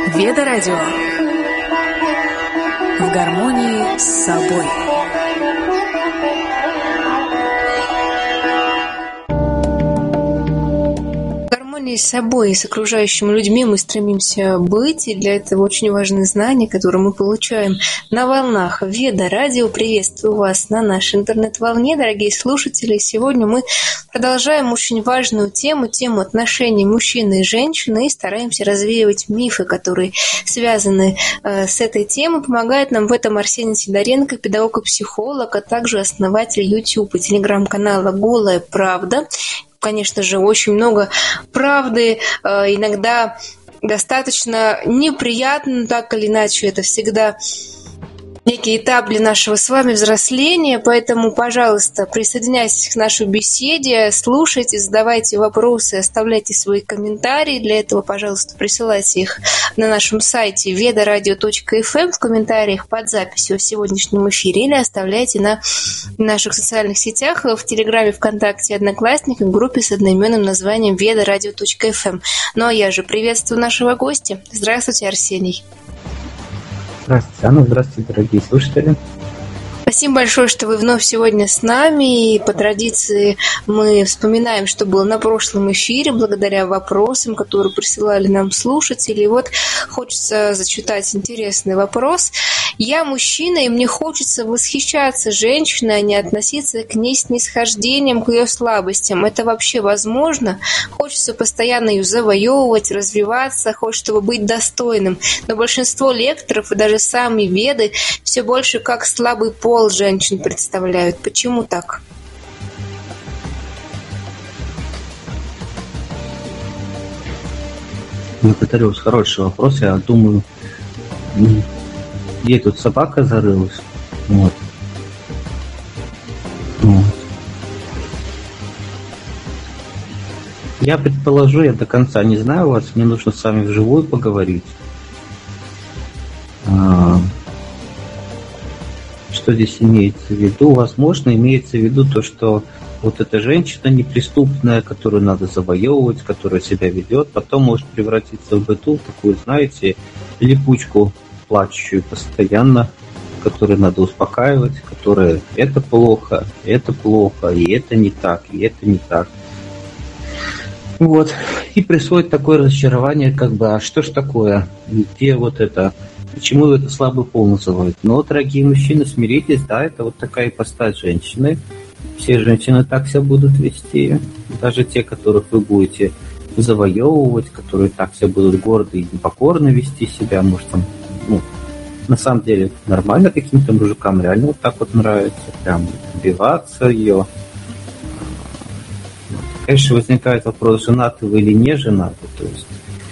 Веда Радио. В гармонии с собой. С собой и с окружающими людьми мы стремимся быть, и для этого очень важны знания, которые мы получаем на волнах Веда Радио. Приветствую вас на нашей интернет-волне, дорогие слушатели. Сегодня мы продолжаем очень важную тему отношений мужчины и женщины, и стараемся развеивать мифы, которые связаны с этой темой. Помогает нам в этом Арсений Сидоренко, педагог и психолог, а также основатель YouTube и телеграм-канала «Голая правда». Конечно же, очень много правды, иногда достаточно неприятно, так или иначе, это всегда некий этап для нашего с вами взросления, поэтому, пожалуйста, присоединяйтесь к нашей беседе, слушайте, задавайте вопросы, оставляйте свои комментарии. Для этого, пожалуйста, присылайте их на нашем сайте vedaradio.fm в комментариях под записью о сегодняшнем эфире или оставляйте на наших социальных сетях, в Телеграме, ВКонтакте, Одноклассниках, в группе с одноименным названием vedaradio.fm. Ну а я же приветствую нашего гостя. Здравствуйте, Арсений. Здравствуйте, Анна. Здравствуйте, дорогие слушатели. Спасибо большое, что вы вновь сегодня с нами. И по традиции мы вспоминаем, что было на прошлом эфире, благодаря вопросам, которые присылали нам слушатели. И вот хочется зачитать интересный вопрос. Я мужчина, и мне хочется восхищаться женщиной, а не относиться к ней с снисхождением, к ее слабостям. Это вообще возможно? Хочется постоянно ее завоевывать, развиваться, хочется, чтобы быть достойным. Но большинство лекторов и даже сами веды все больше как слабый пол женщин представляют. Почему так? Благодарю вас. Хороший вопрос. Я думаю, где тут собака зарылась? Вот. Я предположу, я до конца не знаю вас, мне нужно с вами вживую поговорить. Что здесь имеется в виду? Возможно, имеется в виду то, что вот эта женщина неприступная, которую надо завоевывать, которая себя ведет, потом может превратиться в быту, такую, знаете, липучку плачущую постоянно, которую надо успокаивать, которая это плохо, и это не так, и это не так. Вот. И происходит такое разочарование, как бы, а что ж такое? Где вот это? Почему это слабый пол называют? Но, дорогие мужчины, смиритесь, да, это вот такая ипостась женщины. Все женщины так себя будут вести. Даже те, которых вы будете завоевывать, которые так себя будут гордо и непокорно вести себя, может, там, на самом деле нормально каким-то мужикам реально вот так вот нравится, прям добиваться ее. Конечно, возникает вопрос, женаты вы или не женаты, то есть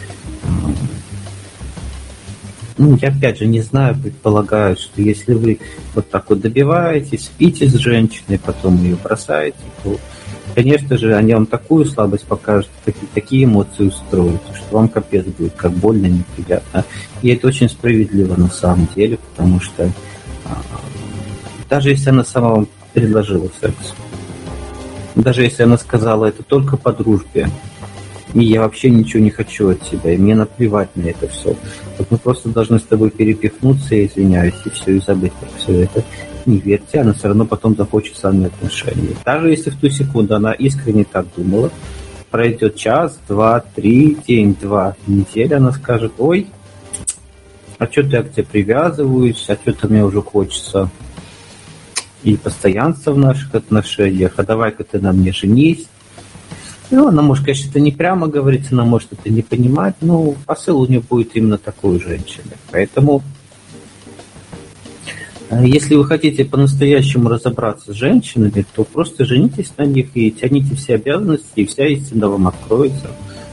я опять же не знаю, предполагаю, что если вы вот так вот добиваетесь, спите с женщиной, потом ее бросаете, то, конечно же, они вам такую слабость покажут, такие эмоции устроят, что вам капец будет, как больно, неприятно. И это очень справедливо на самом деле, потому что даже если она сама вам предложила секс, даже если она сказала это только по дружбе, и я вообще ничего не хочу от тебя, и мне наплевать на это все. Вот мы просто должны с тобой перепихнуться, я извиняюсь, и все, и забыть про все это. Не верьте, она все равно потом захочет с вами отношения. Даже если в ту секунду она искренне так думала, пройдет час, два, три, день, два, неделя, она скажет: ой, а что-то я к тебе привязываюсь, а что-то мне уже хочется и постоянства в наших отношениях, а давай-ка ты на мне женись. Ну, она может, конечно, это не прямо говорить, она может это не понимать, но посыл у нее будет именно такой женщины. Поэтому, если вы хотите по-настоящему разобраться с женщинами, то просто женитесь на них и тяните все обязанности, и вся истина вам откроется.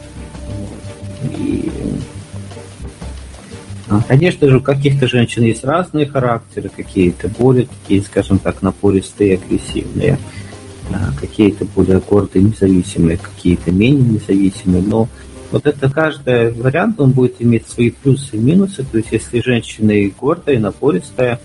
И, конечно же, у каких-то женщин есть разные характеры, какие-то более такие, скажем так, напористые, агрессивные. Какие-то более гордые, независимые, какие-то менее независимые, но вот это каждый вариант, он будет иметь свои плюсы и минусы, то есть если женщина и гордая, и напористая,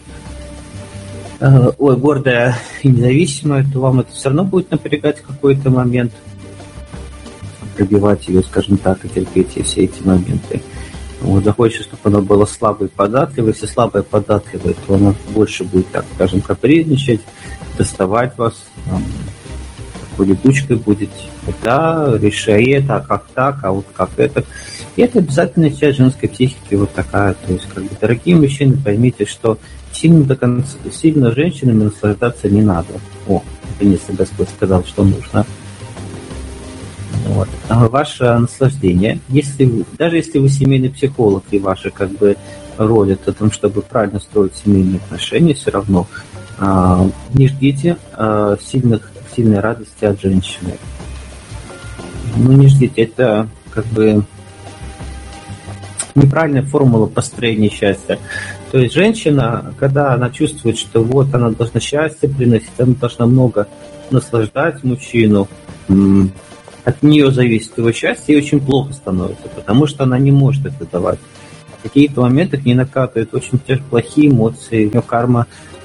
гордая и независимая, то вам это все равно будет напрягать в какой-то момент, пробивать ее, скажем так, и терпеть все эти моменты. Вот, захочется, чтобы она была слабой и податливой. Если слабая и податливая, то она больше будет, так скажем, капризничать, доставать вас, летучкой будет. Да, решай это, а как так, а вот как это. И это обязательная часть женской психики вот такая. То есть, как бы, дорогие мужчины, поймите, что сильно женщинами наслаждаться не надо. О, наконец-то Господь сказал, что нужно. Вот. А ваше наслаждение, даже если вы семейный психолог, и ваша как бы роль это в том, чтобы правильно строить семейные отношения, все равно не ждите сильной радости от женщины. Ну, не ждите, это как бы неправильная формула построения счастья. То есть женщина, когда она чувствует, что вот она должна счастье приносить, она должна много наслаждать мужчину, от нее зависит его счастье, и очень плохо становится, потому что она не может это давать. В какие-то моменты к ней накатывают очень плохие эмоции, у нее карма.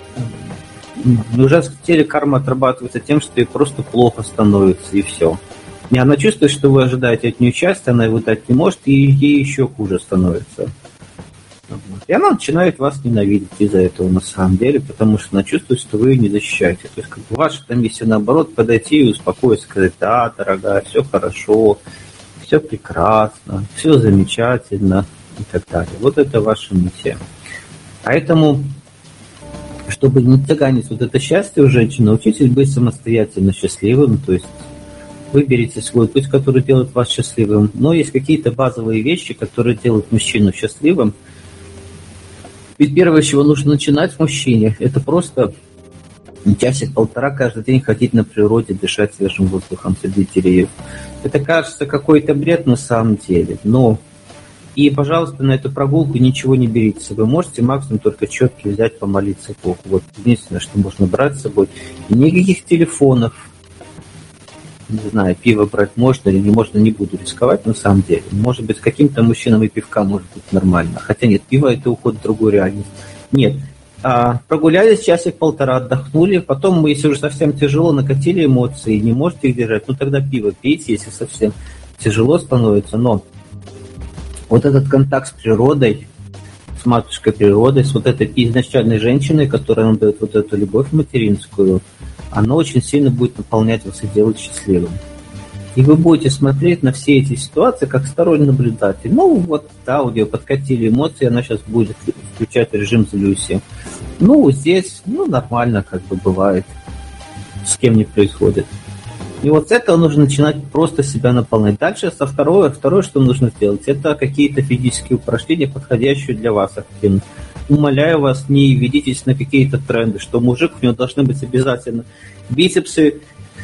В женском теле карма отрабатывается тем, что ей просто плохо становится, и все. И она чувствует, что вы ожидаете от нее счастья, она его дать не может, и ей еще хуже становится. И она начинает вас ненавидеть из-за этого на самом деле, потому что она чувствует, что вы ее не защищаете. То есть, как бы, ваша миссия, наоборот, подойти и успокоиться, сказать: да, дорогая, все хорошо, все прекрасно, все замечательно и так далее. Вот это ваша миссия. Поэтому, чтобы не тяганить вот это счастье у женщин, научитесь быть самостоятельно счастливым, то есть выберите свой путь, который делает вас счастливым. Но есть какие-то базовые вещи, которые делают мужчину счастливым. Ведь первое, с чего нужно начинать в мужчине, это просто часик-полтора каждый день ходить на природе, дышать свежим воздухом среди деревьев. Это кажется какой-то бред на самом деле, но... И, пожалуйста, на эту прогулку ничего не берите с собой. Можете максимум только четки взять, помолиться Богу. Вот единственное, что можно брать с собой. И никаких телефонов. Не знаю, пиво брать можно или не можно, не буду рисковать на самом деле. Может быть, с каким-то мужчинам и пивка может быть нормально. Хотя нет, пиво это уход в другую реальность. Нет. Прогулялись часик-полтора, отдохнули. Потом, если уже совсем тяжело, накатили эмоции, не можете их держать, ну тогда пиво пейте, если совсем тяжело становится. Но вот этот контакт с природой, с матушкой природой, с вот этой изначальной женщиной, которая нам дает вот эту любовь материнскую, оно очень сильно будет наполнять вас и делать счастливым. И вы будете смотреть на все эти ситуации как сторонний наблюдатель. Ну вот, да, у нее подкатили эмоции, она сейчас будет включать режим злюси. Ну, здесь, нормально как бы бывает, с кем не происходит. И вот с этого нужно начинать просто себя наполнять. Дальше второе, что нужно сделать, это какие-то физические упражнения, подходящие для вас активно. Умоляю вас, не ведитесь на какие-то тренды, что мужик, у него должны быть обязательно бицепсы.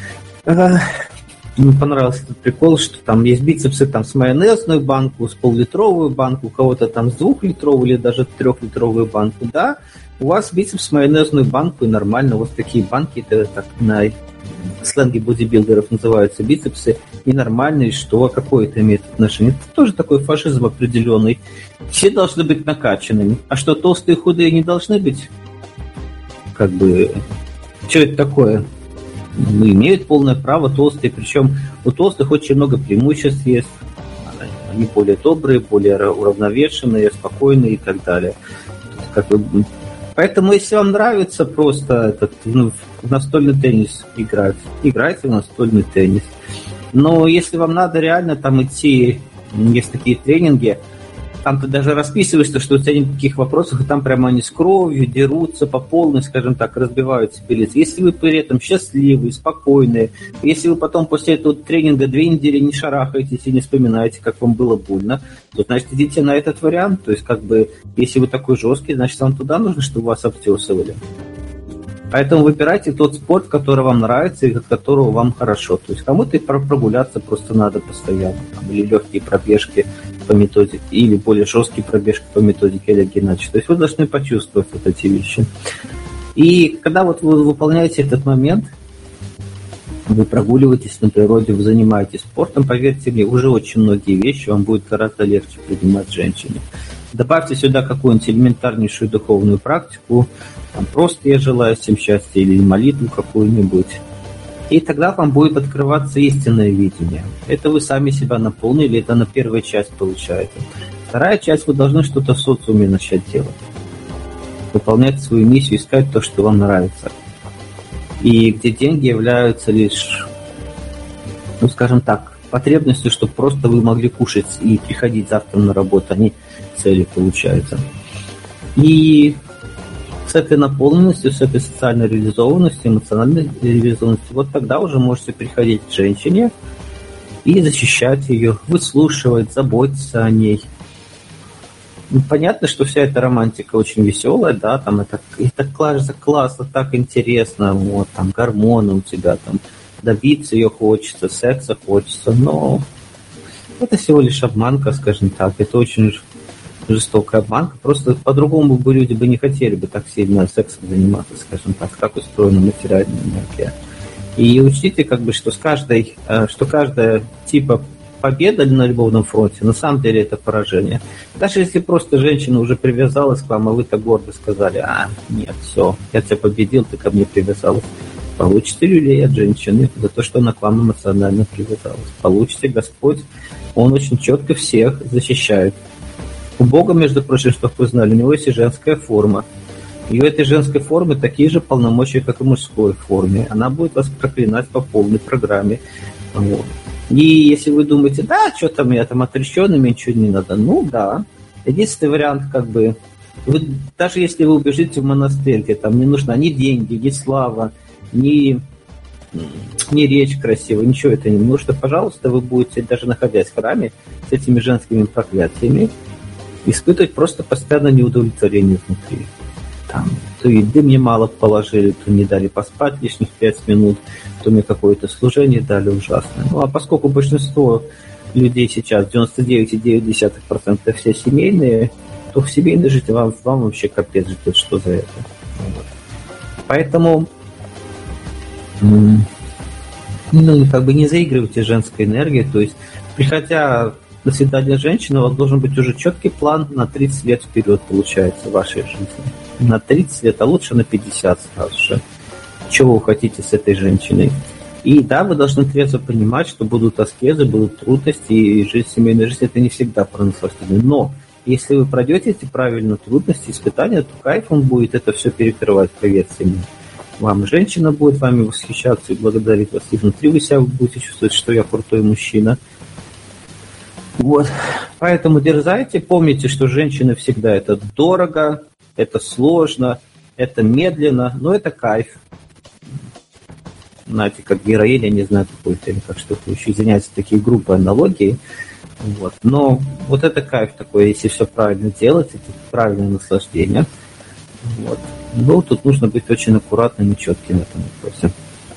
Мне понравился этот прикол, что там есть бицепсы там, с майонезную банку, с пол-литровую банку, у кого-то там с 2-литровую или даже 3-литровую банку. Да, у вас бицепс с майонезную банку, и нормально, вот такие банки, это так на сленге бодибилдеров называются бицепсы, и нормально, и что, какое это имеет отношение. Это тоже такой фашизм определенный. Все должны быть накачанными. А что, толстые и худые не должны быть? Как бы, что это такое? Имеют полное право толстые, причем у толстых очень много преимуществ есть. Они более добрые, более уравновешенные, спокойные и так далее. Как бы, поэтому, если вам нравится просто в настольный теннис играть, играйте в настольный теннис. Но если вам надо реально там идти, есть такие тренинги, там ты даже расписываешься, что у тебя нет никаких вопросов, и там прямо они с кровью дерутся по полной, скажем так, разбивают себе лица. Если вы при этом счастливые, спокойные, если вы потом после этого тренинга 2 недели не шарахаетесь и не вспоминаете, как вам было больно, то, значит, идите на этот вариант. То есть, как бы, если вы такой жесткий, значит, вам туда нужно, чтобы вас обтесывали. Поэтому выбирайте тот спорт, который вам нравится и от которого вам хорошо. То есть кому-то прогуляться просто надо постоянно. Или легкие пробежки по методике, или более жесткие пробежки по методике Олега Геннадьевича. То есть вы должны почувствовать вот эти вещи. И когда вот вы выполняете этот момент, вы прогуливаетесь на природе, вы занимаетесь спортом, поверьте мне, уже очень многие вещи вам будет гораздо легче принимать женщине. Добавьте сюда какую-нибудь элементарнейшую духовную практику, там просто я желаю всем счастья, или молитву какую-нибудь. И тогда вам будет открываться истинное видение. Это вы сами себя наполнили, это на первую часть получаете. Вторая часть, вы должны что-то в социуме начать делать. Выполнять свою миссию, искать то, что вам нравится. И где деньги являются лишь, скажем так, потребностью, чтобы просто вы могли кушать и приходить завтра на работу, они цели получаются. И с этой наполненностью, с этой социальной реализованностью, эмоциональной реализованностью, вот тогда уже можете приходить к женщине и защищать ее, выслушивать, заботиться о ней. Понятно, что вся эта романтика очень веселая, да, там это классно, так интересно, вот, там гормоны у тебя, там добиться ее хочется, секса хочется, но это всего лишь обманка, скажем так, это очень жестокая обманка, просто по-другому бы люди бы не хотели бы так сильно сексом заниматься, скажем так, как устроена материальная энергия. И учтите, что каждая типа победа на любовном фронте, на самом деле это поражение. Даже если просто женщина уже привязалась к вам, а вы так гордо сказали: нет, все, я тебя победил, ты ко мне привязалась. Получите люлей от женщины за то, что она к вам эмоционально привязалась. Получите, Господь, Он очень четко всех защищает. У Бога, между прочим, чтобы вы знали, у него есть и женская форма. И у этой женской формы такие же полномочия, как и мужской форме. Она будет вас проклинать по полной программе. Вот. И если вы думаете, да, что там, я там отреченный, мне ничего не надо. Ну да. Единственный вариант, вы, даже если вы убежите в монастырь, где там не нужна ни деньги, ни слава, ни речь красивая, ничего это не нужно, пожалуйста, вы будете, даже находясь в храме, с этими женскими проклятиями, испытывать просто постоянное неудовлетворение внутри. Там, то еды мне мало положили, то не дали поспать лишних 5 минут, то мне какое-то служение дали ужасное. Ну, а поскольку большинство людей сейчас, 99,9% все семейные, то в семейной жизни вам вообще капец ждет, что за это. Поэтому не заигрывайте женской энергией, то есть, приходя на свидание с женщиной, у вас должен быть уже четкий план на 30 лет вперед, получается, в вашей жизни. На 30 лет, а лучше на 50 сразу же. Чего вы хотите с этой женщиной? И да, вы должны трезво понимать, что будут аскезы, будут трудности, и семейная жизнь это не всегда про наслаждение. Но если вы пройдете эти правильные трудности, испытания, то кайф он будет это все перекрывать, поверьте мне. Вам женщина будет вами восхищаться и благодарить вас. И внутри вы себя будете чувствовать, что я крутой мужчина. Вот. Поэтому дерзайте, помните, что женщины всегда это дорого, это сложно, это медленно, но это кайф. Знаете, как героиня, не знаю, какой-то, или как что-то еще, извиняюсь, такие грубые аналогии. Вот. Но вот это кайф такой, если все правильно делать, это правильное наслаждение. Вот. Но тут нужно быть очень аккуратным и четким в этом вопросе.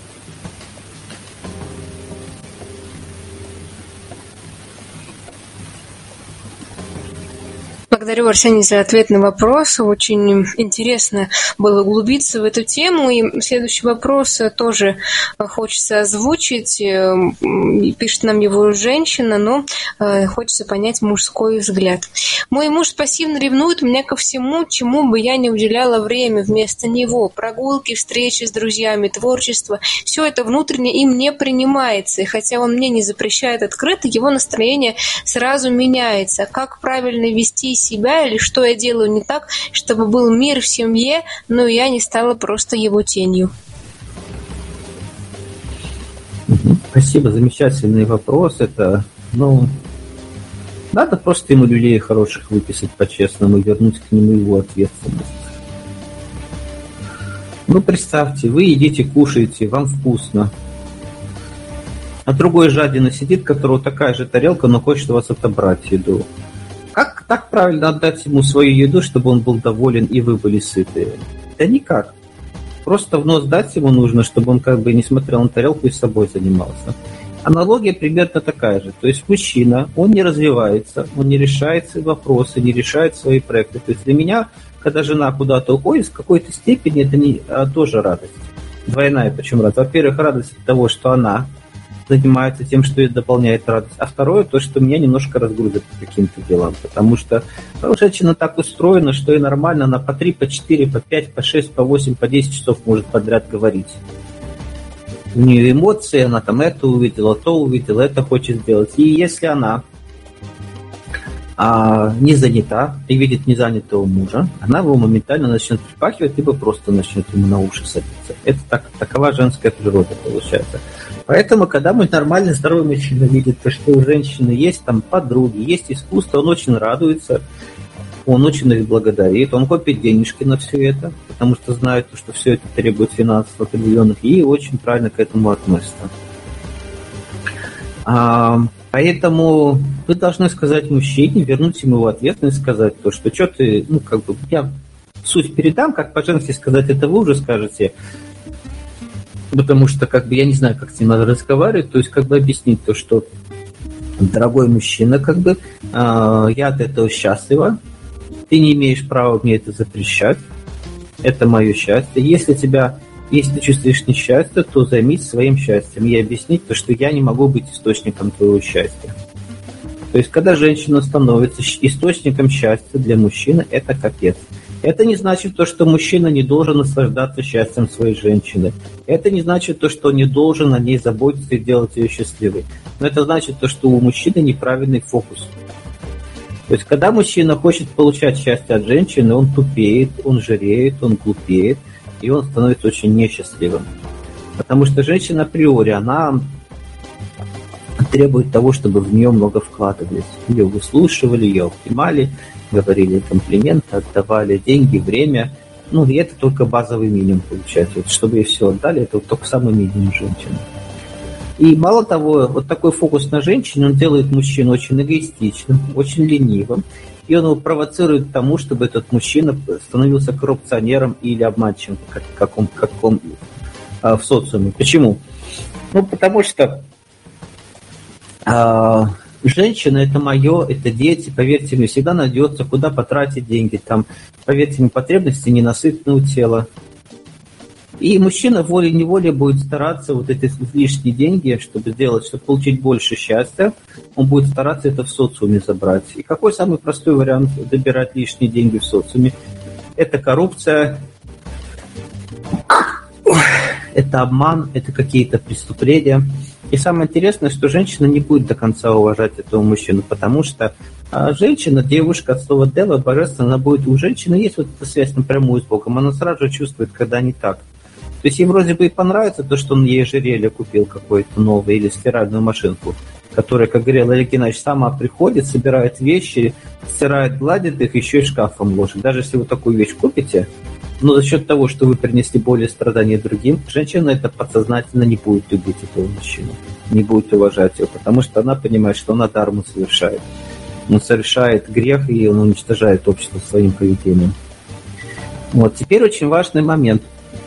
Благодарю, Арсений, за ответ на вопрос. Очень интересно было углубиться в эту тему. И следующий вопрос тоже хочется озвучить. Пишет нам его женщина, но хочется понять мужской взгляд. Мой муж пассивно ревнует меня ко всему, чему бы я не уделяла время вместо него. Прогулки, встречи с друзьями, творчество. Все это внутренне им не принимается. И хотя он мне не запрещает открыто, его настроение сразу меняется. Как правильно вести себя или что я делаю не так, чтобы был мир в семье, но я не стала просто его тенью? Спасибо, замечательный вопрос. Это, надо просто ему люлей хороших выписать по-честному и вернуть к нему его ответственность. Представьте, вы едите, кушаете, вам вкусно. А другой жадина сидит, у которого такая же тарелка, но хочет у вас отобрать еду. Как так правильно отдать ему свою еду, чтобы он был доволен и вы были сыты? Да никак. Просто в нос дать ему нужно, чтобы он не смотрел на тарелку и с собой занимался. Аналогия примерно такая же. То есть мужчина, он не развивается, он не решает свои вопросы, не решает свои проекты. То есть для меня, когда жена куда-то уходит, в какой-то степени это тоже радость. Двойная причем радость. Во-первых, радость от того, что она занимается тем, что это дополняет радость. А второе, то, что меня немножко разгрузит по каким-то делам. Потому что женщина так устроена, что и нормально она по 3, по 4, по 5, по 6, по 8, по 10 часов может подряд говорить. у нее эмоции, она там это увидела, это хочет сделать. И если она не занята и видит незанятого мужа, она его моментально начнет припахивать, либо просто начнет ему на уши садиться. Это такова женская природа получается. Поэтому, когда мой нормальный, здоровый мужчина видит, что у женщины есть там подруги, есть искусство, он очень радуется, он очень их благодарит, он копит денежки на все это, потому что знает, что все это требует финансов определенных, и очень правильно к этому относится. Поэтому вы должны сказать мужчине, вернуть ему его ответственность, сказать то, что ты, я суть передам, как по-женски сказать, это вы уже скажете, потому что, я не знаю, как с ним надо разговаривать, то есть, объяснить то, что, дорогой мужчина, я от этого счастлива, ты не имеешь права мне это запрещать, это мое счастье, если ты чувствуешь несчастье, то займись своим счастьем и объяснить то, что я не могу быть источником твоего счастья. То есть, когда женщина становится источником счастья для мужчины, это капец. Это не значит то, что мужчина не должен наслаждаться счастьем своей женщины. Это не значит то, что он не должен о ней заботиться и делать ее счастливой. Но это значит то, что у мужчины неправильный фокус. То есть, когда мужчина хочет получать счастье от женщины, он тупеет, он жиреет, он глупеет, и он становится очень несчастливым. Потому что женщина априори, она требует того, чтобы в нее много вкладывались. Ее выслушивали, ее обнимали, говорили комплименты, отдавали деньги, время. И это только базовый минимум получается. Чтобы ей все отдали, это только самый минимум женщины. И мало того, такой фокус на женщине, он делает мужчину очень эгоистичным, очень ленивым. И он его провоцирует к тому, чтобы этот мужчина становился коррупционером или обманщиком, как он в социуме. Почему? Потому что женщина – это мое, это дети, поверьте мне, всегда найдется, куда потратить деньги. Там, поверьте мне, потребности ненасытные у тела. И мужчина волей-неволей будет стараться эти лишние деньги, чтобы получить больше счастья, он будет стараться это в социуме забрать. И какой самый простой вариант добирать лишние деньги в социуме? Это коррупция, это обман, это какие-то преступления. И самое интересное, что женщина не будет до конца уважать этого мужчину, потому что женщина, девушка от слова «дева», божественно, она будет, у женщины есть эта связь напрямую с Богом, она сразу же чувствует, когда не так. То есть ей вроде бы и понравится то, что он ей ожерелье купил какое-то новое или стиральную машинку, которая, как говорил Олег Геннадьевич, сама приходит, собирает вещи, стирает, гладит их, еще и шкафом ложит. Даже если вы такую вещь купите, но за счет того, что вы принесли более страдания другим, женщина это подсознательно не будет любить этого мужчину, не будет уважать его, потому что она понимает, что она дарму совершает. Он совершает грех, и он уничтожает общество своим поведением. Теперь очень важный момент.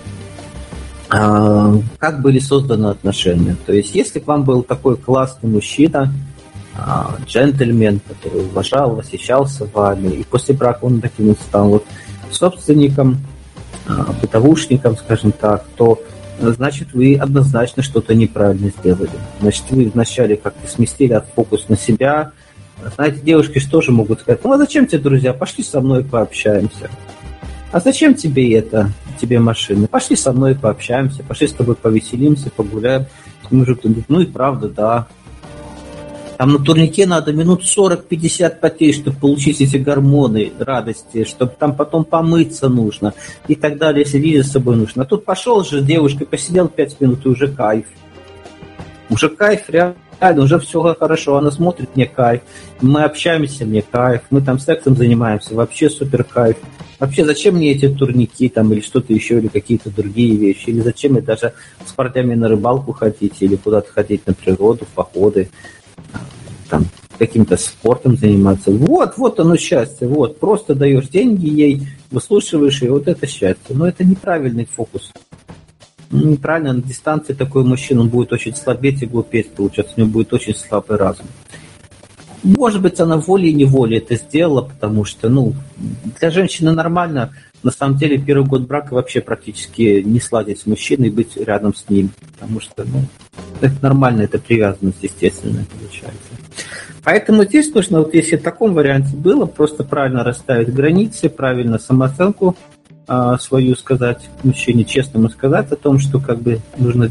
Как были созданы отношения. То есть, если к вам был такой классный мужчина, джентльмен, который уважал, восхищался вами, и после брака он таким стал собственником, бытовушником, скажем так, то значит, вы однозначно что-то неправильно сделали. Значит, вы вначале как-то сместили фокус на себя. Знаете, девушки же тоже могут сказать: а зачем тебе друзья? Пошли со мной пообщаемся. А зачем тебе это? Тебе машины? Пошли со мной пообщаемся, пошли с тобой повеселимся, погуляем. И мужик думает: и правда, да. Там на турнике надо минут 40-50 потеть, чтобы получить эти гормоны радости, чтобы там потом помыться нужно и так далее, следить за собой нужно. А тут пошел же девушка, посидел 5 минут, и уже кайф. Уже кайф, реально, уже все хорошо. Она смотрит, мне кайф. Мы общаемся, мне кайф. Мы там сексом занимаемся, вообще супер кайф. Вообще, зачем мне эти турники там или что-то еще, или какие-то другие вещи? Или зачем мне даже с парнями на рыбалку ходить, или куда-то ходить на природу, в походы, там, каким-то спортом заниматься? Вот оно счастье, просто даешь деньги ей, выслушиваешь, и вот это счастье. Но это неправильный фокус. Неправильно, на дистанции такой мужчина, он будет очень слабеть и глупеть, получается, у него будет очень слабый разум. Может быть, она волей-неволей это сделала, потому что, для женщины нормально, на самом деле, первый год брака вообще практически не сладить с мужчиной и быть рядом с ним, потому что, это нормально, это привязанность естественная получается. Поэтому здесь нужно, если в таком варианте было, просто правильно расставить границы, правильно самооценку свою сказать мужчине, честно ему сказать о том, что нужно делать.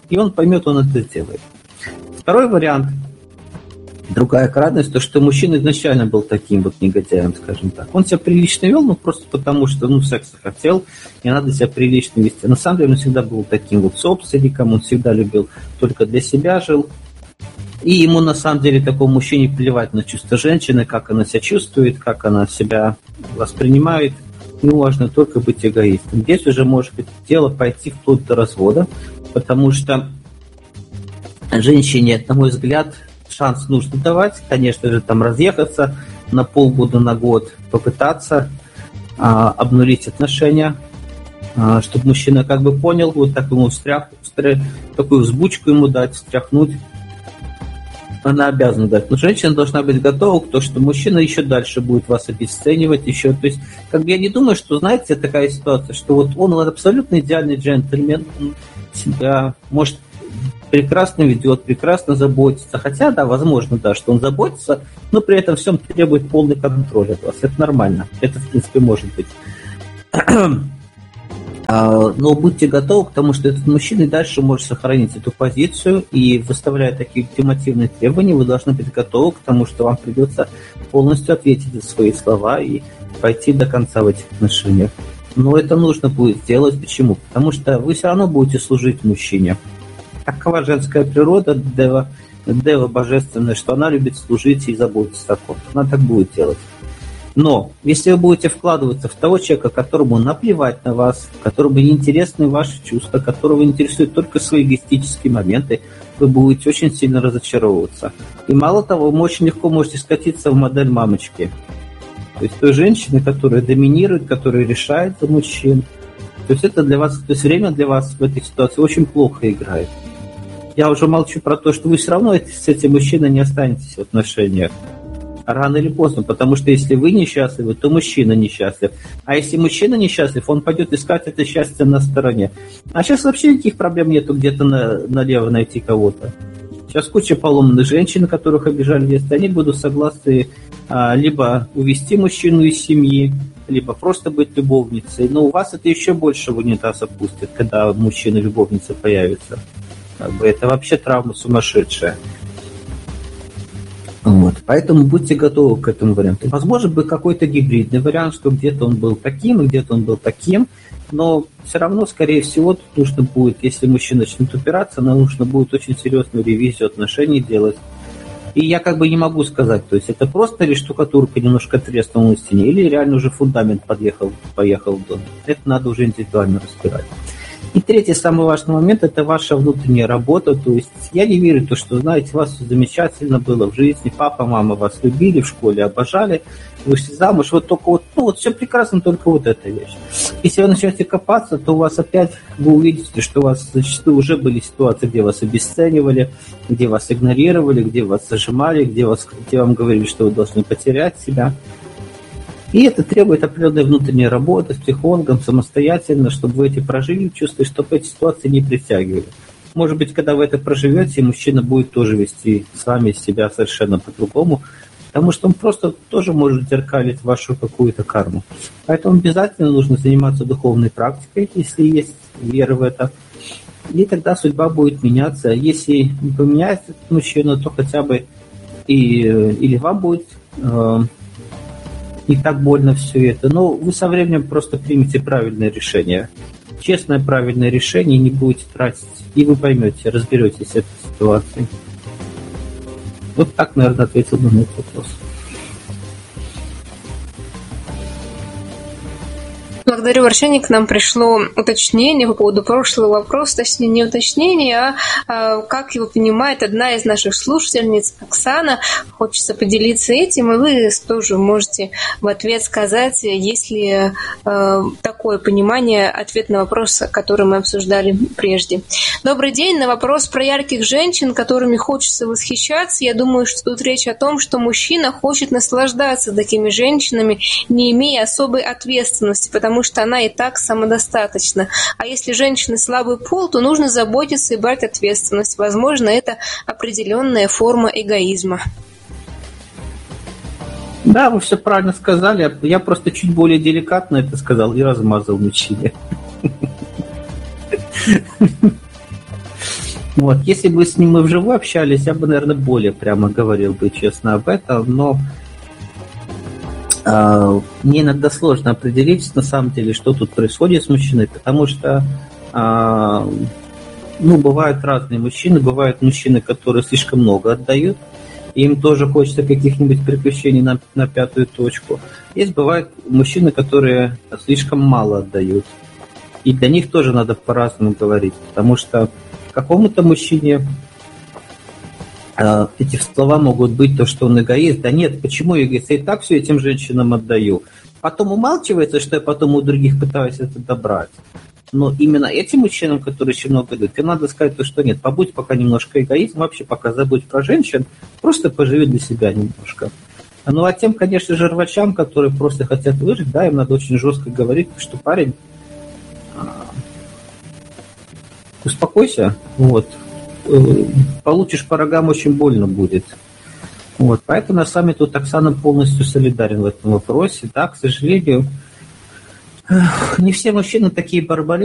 и он поймет, он это сделает. Второй вариант, другая крайность, то, что мужчина изначально был таким вот негодяем, скажем так. Он себя прилично вел, просто потому что, секса хотел, и надо себя прилично вести. На самом деле он всегда был таким вот собственником, он всегда любил, только для себя жил. И ему, на самом деле, такому мужчине плевать на чувства женщины, как она себя чувствует, как она себя воспринимает. Ему важно только быть эгоистом. Здесь уже может быть дело пойти вплоть до развода, потому что женщине, на мой взгляд, шанс нужно давать. Конечно же, там разъехаться на полгода, на год, попытаться обнулить отношения, чтобы мужчина как бы понял, вот так ему такую взбучку ему дать, встряхнуть. Она обязана дать. Но женщина должна быть готова к тому, что мужчина еще дальше будет вас обесценивать. Еще. То есть, я не думаю, что, знаете, такая ситуация, что вот он абсолютно идеальный джентльмен, он себя, может, прекрасно ведет, прекрасно заботится. Хотя, да, возможно, да, что он заботится, но при этом всем требует полный контроль от вас. Это нормально. Это, в принципе, может быть. Но будьте готовы к тому, что этот мужчина и дальше может сохранить эту позицию, и выставляя такие ультимативные требования, вы должны быть готовы к тому, что вам придется полностью ответить за свои слова и пойти до конца в этих отношениях. Но это нужно будет сделать. Почему? Потому что вы все равно будете служить мужчине. Такова женская природа, дева божественная, что она любит служить и заботиться о ком. Она так будет делать. Но если вы будете вкладываться в того человека, которому наплевать на вас, которому не интересны ваши чувства, которого интересуют только свои эгоистические моменты, вы будете очень сильно разочаровываться. И мало того, вы очень легко можете скатиться в модель мамочки. То есть той женщины, которая доминирует, которая решает за мужчин. То есть это для вас, то есть время для вас в этой ситуации очень плохо играет. Я уже молчу про то, что вы все равно с этим мужчиной не останетесь в отношениях. Рано или поздно, потому что если вы несчастливы, то мужчина несчастлив. А если мужчина несчастлив, он пойдет искать это счастье на стороне. А сейчас вообще никаких проблем нету где-то налево найти кого-то. Сейчас куча поломанных женщин, которых обижали детство, они будут согласны либо увести мужчину из семьи, либо просто быть любовницей. Но у вас это еще больше в унитаз опустит, когда мужчина-любовница появится. Это вообще травма сумасшедшая. Вот. Поэтому будьте готовы к этому варианту. Возможно, бы какой-то гибридный вариант, что где-то он был таким, и где-то он был таким, но все равно, скорее всего, тут нужно будет, если мужчина начнет упираться, нам нужно будет очень серьезную ревизию отношений делать. И я не могу сказать, то есть это просто ли штукатурка немножко треснула на стене, или реально уже фундамент поехал в дом. Это надо уже индивидуально разбирать. И третий, самый важный момент, это ваша внутренняя работа. То есть я не верю в то, что, знаете, у вас все замечательно было в жизни, папа, мама вас любили, в школе обожали, вышли замуж, вот только все прекрасно, только вот эта вещь. Если вы начнете копаться, то у вас опять, вы увидите, что у вас зачастую уже были ситуации, где вас обесценивали, где вас игнорировали, где вас зажимали, где вам говорили, что вы должны потерять себя. И это требует определенной внутренней работы с психологом самостоятельно, чтобы вы эти прожили чувства, и чтобы эти ситуации не притягивали. Может быть, когда вы это проживете, мужчина будет тоже вести с вами себя совершенно по-другому, потому что он просто тоже может зеркалить вашу какую-то карму. Поэтому обязательно нужно заниматься духовной практикой, если есть вера в это. И тогда судьба будет меняться. Если не поменяется этот мужчина, то хотя бы или вам будет не так больно все это. Но вы со временем просто примете правильное решение. Честное, правильное решение, не будете тратить. И вы поймете, разберетесь с этой ситуацией. Вот так, наверное, ответил на этот вопрос. Благодарю, Арсений. К нам пришло уточнение по поводу прошлого вопроса, точнее не уточнение, а как его понимает одна из наших слушательниц, Оксана. Хочется поделиться этим, и вы тоже можете в ответ сказать, есть ли такое понимание, ответ на вопрос, который мы обсуждали прежде. Добрый день. На вопрос про ярких женщин, которыми хочется восхищаться, я думаю, что тут речь о том, что мужчина хочет наслаждаться такими женщинами, не имея особой ответственности, потому что она и так самодостаточна. А если женщина слабый пол, то нужно заботиться и брать ответственность. Возможно, это определенная форма эгоизма. Да, вы все правильно сказали. Я просто чуть более деликатно это сказал и размазал мужчине. Вот, если бы с ним мы вживую общались, я бы, наверное, более прямо говорил бы честно об этом, но мне иногда сложно определить, на самом деле, что тут происходит с мужчиной, потому что бывают разные мужчины, бывают мужчины, которые слишком много отдают, и им тоже хочется каких-нибудь приключений на пятую точку. Есть бывают мужчины, которые слишком мало отдают, и для них тоже надо по-разному говорить, потому что какому-то мужчине эти слова могут быть то, что он эгоист. Да нет, почему эгоист? Я и так все этим женщинам отдаю. Потом умалчивается, что я потом у других пытаюсь это добрать. Но именно этим мужчинам, которые очень много дают, им надо сказать то, что нет, побудь пока немножко эгоизм, вообще пока забудь про женщин, просто поживи для себя немножко. Ну а тем, конечно же, рвачам, которые просто хотят выжить, да, им надо очень жестко говорить, что парень, успокойся, вот, получишь по рогам, очень больно будет. Вот, поэтому я с вами тут, Оксана, полностью солидарен в этом вопросе. Да, к сожалению, не все мужчины такие барбари,